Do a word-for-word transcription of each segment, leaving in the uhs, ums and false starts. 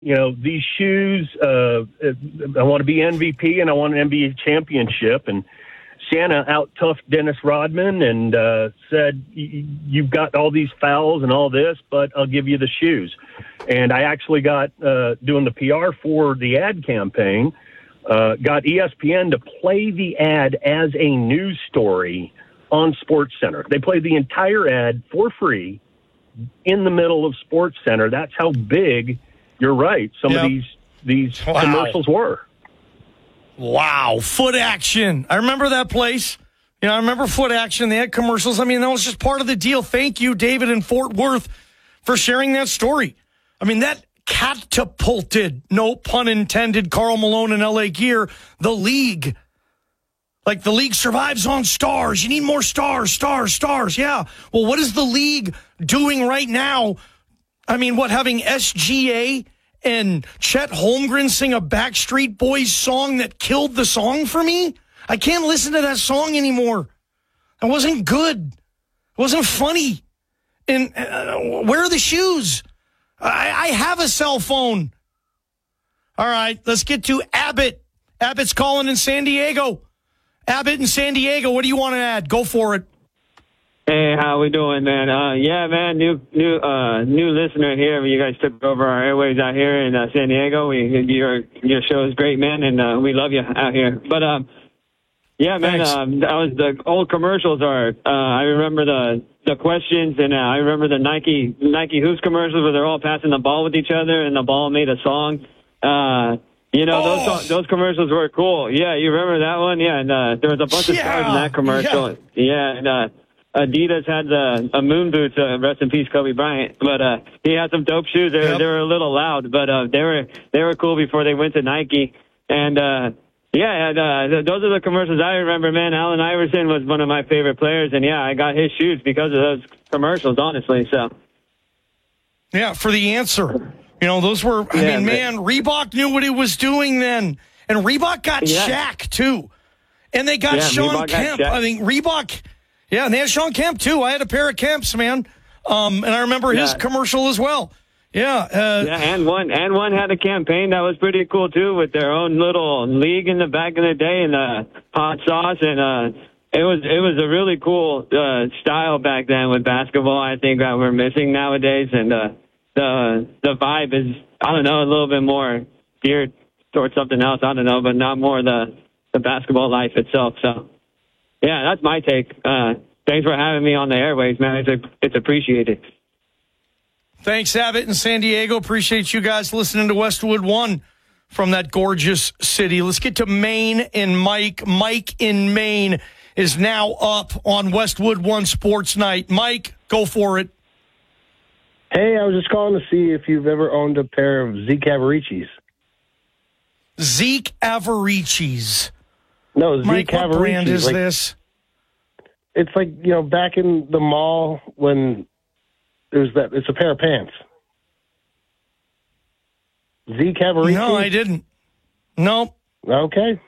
you know, these shoes, uh, I want to be M V P and I want an N B A championship. And Santa out-toughed Dennis Rodman and uh, said, you've got all these fouls and all this, but I'll give you the shoes. And I actually got, uh, doing the P R for the ad campaign, uh, got E S P N to play the ad as a news story on SportsCenter. They played the entire ad for free in the middle of SportsCenter. That's how big, you're right, some yep. of these, these wow. commercials were. Wow, Foot Action. I remember that place. You know, I remember Foot Action. They had commercials. I mean, that was just part of the deal. Thank you, David in Fort Worth, for sharing that story. I mean, that catapulted, no pun intended, Karl Malone and L A Gear, the league. Like, the league survives on stars. You need more stars, stars, stars. Yeah. Well, what is the league doing right now? I mean, what, having S G A and Chet Holmgren sing a Backstreet Boys song that killed the song for me? I can't listen to that song anymore. It wasn't good. It wasn't funny. And uh, where are the shoes? I, I have a cell phone. All right, let's get to Abbott. Abbott's calling in San Diego. Abbott in San Diego, what do you want to add? Go for it. Hey, how we doing, man? Uh, yeah, man, new new uh, new listener here. You guys took over our airwaves out here in uh, San Diego. We your your show is great, man, and uh, we love you out here. But um, yeah, man, um, that was the old commercials are. Uh, I remember the the questions, and uh, I remember the Nike Nike Hoops commercials where they're all passing the ball with each other, and the ball made a song. Uh, you know, oh. those those commercials were cool. Yeah, you remember that one? Yeah, and uh, there was a bunch yeah. of stars in that commercial. Yeah, yeah and. Uh, Adidas had the uh, moon boots, uh, rest in peace, Kobe Bryant. But uh, he had some dope shoes. They, yep. they were a little loud, but uh, they were they were cool before they went to Nike. And uh, yeah, and, uh, those are the commercials I remember. Man, Allen Iverson was one of my favorite players, and yeah, I got his shoes because of those commercials. Honestly, so yeah, for the answer, you know, those were. I yeah, mean, man, Reebok knew what it was doing then, and Reebok got yeah. Shaq too, and they got yeah, Sean Reebok Kemp. Got I mean, Reebok. Yeah, and they had Sean Kemp, too. I had a pair of Kemps, man. Um, and I remember his yeah. commercial as well. Yeah. Uh, yeah, and one and one had a campaign that was pretty cool, too, with their own little league in the back in the day and the hot sauce. And uh, it was it was a really cool uh, style back then with basketball, I think, that we're missing nowadays. And uh, the the vibe is, I don't know, a little bit more geared towards something else. I don't know, but not more the, the basketball life itself, so. Yeah, that's my take. Uh, thanks for having me on the airwaves, man. It's a, it's appreciated. Thanks, Abbott in San Diego. Appreciate you guys listening to Westwood One from that gorgeous city. Let's get to Maine and Mike. Mike in Maine is now up on Westwood One Sports Night. Mike, go for it. Hey, I was just calling to see if you've ever owned a pair of Zeke Avericis. Zeke Avericis. No, Zeke Mike, what Avericis. brand is like, this? It's like, you know, back in the mall when there's that. It's a pair of pants. Zeke Avericis? No, I didn't. No. Okay.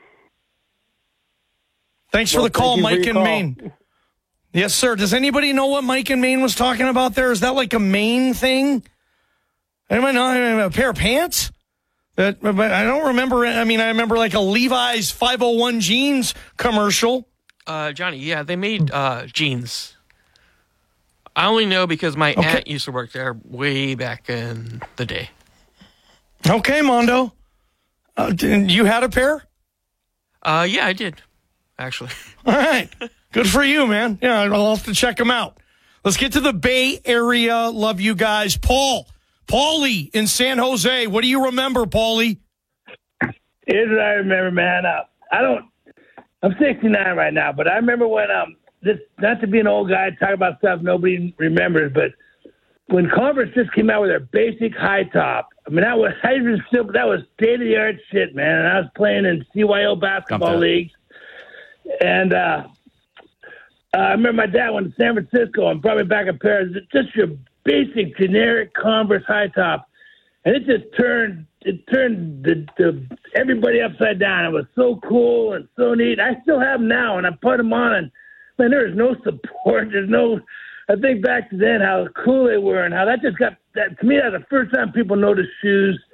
Thanks well, for the call, Mike in Maine. Yes, sir. Does anybody know what Mike in Maine was talking about there? Is that like a Maine thing? Anybody know a pair of pants? That, but I don't remember. I mean, I remember like a Levi's five oh one jeans commercial. Uh, Johnny, yeah, they made uh, jeans. I only know because my okay. aunt used to work there way back in the day. Okay, Mondo. Uh, you had a pair? Uh, yeah, I did, actually. All right. Good for you, man. Yeah, I'll have to check them out. Let's get to the Bay Area. Love you guys. Paul. Paulie in San Jose. What do you remember, Paulie? Here's what I remember, man. Uh, I don't. I'm sixty-nine right now, but I remember when um, this. Not to be an old guy talking about stuff nobody remembers, but when Converse just came out with their basic high top. I mean, that was I was still that was state of the art shit, man. And I was playing in C Y O basketball leagues, and uh, uh, I remember my dad went to San Francisco and brought me back a pair of just your basic generic Converse high top, and it just turned it turned the, the everybody upside down. It was so cool and so neat. I still have them now, and I put them on, and man, there is no support. There's no. I think back to then how cool they were, and how that just got that to me. That's the first time people noticed shoes